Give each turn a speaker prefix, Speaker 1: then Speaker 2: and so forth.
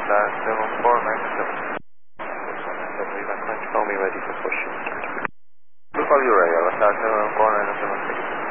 Speaker 1: LSR 74, Mike 7. Leave Call me ready for push. Blue Call, you ready, LSR 74,